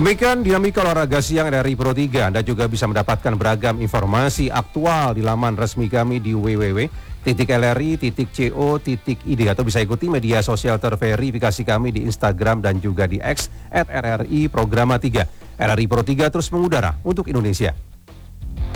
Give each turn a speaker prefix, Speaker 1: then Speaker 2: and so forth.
Speaker 1: Demikian dinamika olahraga siang dari Pro 3. Anda juga bisa mendapatkan beragam informasi aktual di laman resmi kami di www.lri.co.id atau bisa ikuti media sosial terverifikasi kami di Instagram dan juga di X @RRI Programa 3. RRI Pro 3 terus mengudara untuk Indonesia.